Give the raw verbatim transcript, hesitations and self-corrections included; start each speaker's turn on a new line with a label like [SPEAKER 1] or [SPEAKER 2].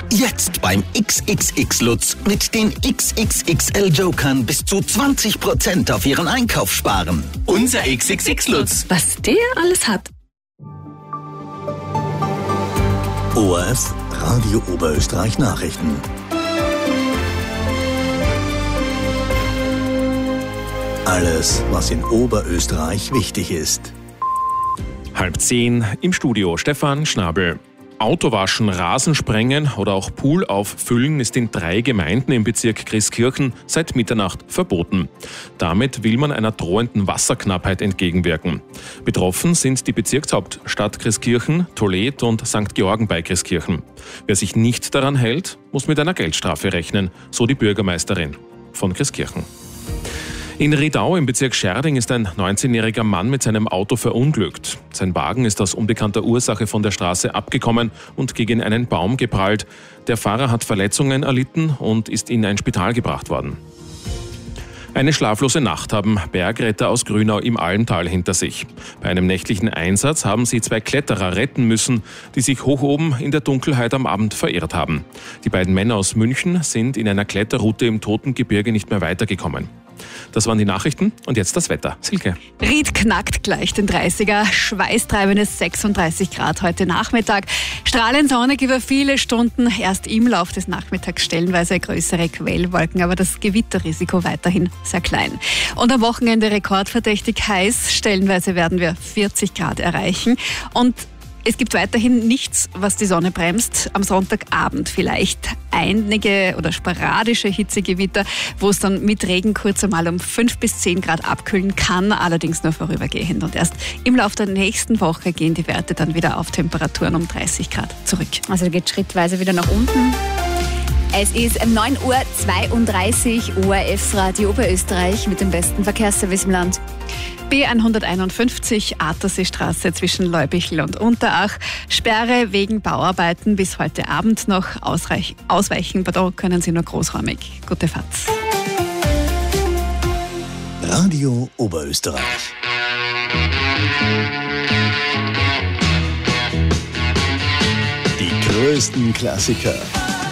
[SPEAKER 1] Jetzt beim X X X Lutz mit den X X X L Jokern bis zu zwanzig Prozent auf Ihren Einkauf sparen. Unser X X X Lutz.
[SPEAKER 2] Was der alles hat.
[SPEAKER 1] O R F Radio Oberösterreich Nachrichten. Alles, was in Oberösterreich wichtig ist.
[SPEAKER 3] Halb zehn im Studio Stefan Schnabel. Autowaschen, Rasensprengen oder auch Pool auffüllen ist in drei Gemeinden im Bezirk Christkirchen seit Mitternacht verboten. Damit will man einer drohenden Wasserknappheit entgegenwirken. Betroffen sind die Bezirkshauptstadt Christkirchen, Toledo und Sankt Georgen bei Christkirchen. Wer sich nicht daran hält, muss mit einer Geldstrafe rechnen, so die Bürgermeisterin von Christkirchen. In Riedau im Bezirk Scherding ist ein neunzehnjähriger Mann mit seinem Auto verunglückt. Sein Wagen ist aus unbekannter Ursache von der Straße abgekommen und gegen einen Baum geprallt. Der Fahrer hat Verletzungen erlitten und ist in ein Spital gebracht worden. Eine schlaflose Nacht haben Bergretter aus Grünau im Almtal hinter sich. Bei einem nächtlichen Einsatz haben sie zwei Kletterer retten müssen, die sich hoch oben in der Dunkelheit am Abend verirrt haben. Die beiden Männer aus München sind in einer Kletterroute im Totengebirge nicht mehr weitergekommen. Das waren die Nachrichten und jetzt das Wetter. Silke.
[SPEAKER 2] Ried knackt gleich den dreißiger, schweißtreibende sechsunddreißig Grad heute Nachmittag. Strahlend sonnig über viele Stunden, erst im Lauf des Nachmittags stellenweise größere Quellwolken, aber das Gewitterrisiko weiterhin sehr klein. Und am Wochenende rekordverdächtig heiß, stellenweise werden wir vierzig Grad erreichen und es gibt weiterhin nichts, was die Sonne bremst. Am Sonntagabend vielleicht einige oder sporadische Hitzegewitter, wo es dann mit Regen kurz einmal um fünf bis zehn Grad abkühlen kann, allerdings nur vorübergehend. Und erst im Laufe der nächsten Woche gehen die Werte dann wieder auf Temperaturen um dreißig Grad zurück.
[SPEAKER 4] Also geht schrittweise wieder nach unten. Es ist neun Uhr zweiunddreißig, O R F Radio Oberösterreich mit dem besten Verkehrsservice im Land.
[SPEAKER 2] B hunderteinundfünfzig, Atterseestraße zwischen Leubichl und Unterach. Sperre wegen Bauarbeiten bis heute Abend noch. Ausreich, ausweichen pardon, können Sie nur großräumig. Gute Fahrt.
[SPEAKER 1] Radio Oberösterreich. Die größten Klassiker